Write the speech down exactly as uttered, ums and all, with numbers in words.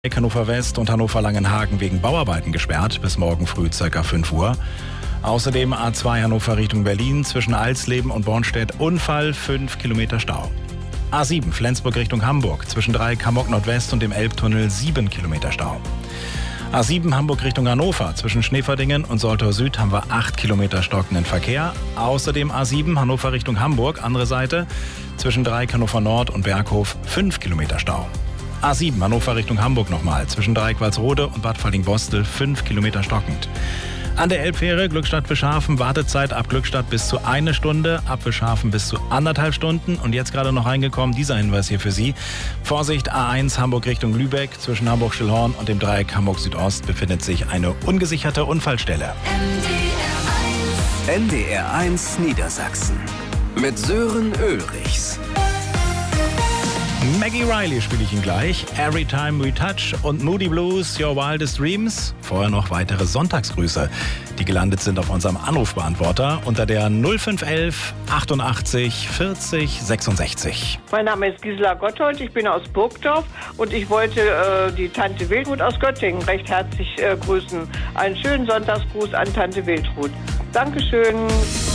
Hannover West und Hannover Langenhagen wegen Bauarbeiten gesperrt bis morgen früh ca. fünf Uhr. Außerdem A zwei Hannover Richtung Berlin zwischen Alsleben und Bornstedt Unfall, fünf Kilometer Stau. A sieben Flensburg Richtung Hamburg zwischen Dreieck Hamburg Nordwest und dem Elbtunnel sieben Kilometer Stau. A sieben Hamburg Richtung Hannover zwischen Schneeverdingen und Soltau Süd haben wir acht Kilometer stockenden Verkehr. Außerdem A sieben Hannover Richtung Hamburg, andere Seite, zwischen Dreieck Hannover Nord und Berghof fünf Kilometer Stau. A sieben Hannover Richtung Hamburg nochmal, zwischen Dreieck Walsrode und Bad Falling-Bostel fünf Kilometer stockend. An der Elbfähre Glückstadt-Wischhafen Wartezeit ab Glückstadt bis zu eine Stunde, ab Wischhafen bis zu anderthalb Stunden. Und jetzt gerade noch reingekommen, dieser Hinweis hier für Sie. Vorsicht, A eins Hamburg Richtung Lübeck, zwischen Hamburg-Schillhorn und dem Dreieck Hamburg Südost befindet sich eine ungesicherte Unfallstelle. N D R eins Niedersachsen mit Sören Ulrichs. Maggie Riley spiele ich Ihnen gleich. Every Time We Touch und Moody Blues, Your Wildest Dreams. Vorher noch weitere Sonntagsgrüße, die gelandet sind auf unserem Anrufbeantworter unter der null fünf elf achtundachtzig vierzig sechsundsechzig. Mein Name ist Gisela Gotthold, ich bin aus Burgdorf und ich wollte äh, die Tante Wildrut aus Göttingen recht herzlich äh, grüßen. Einen schönen Sonntagsgruß an Tante Wildrut. Dankeschön.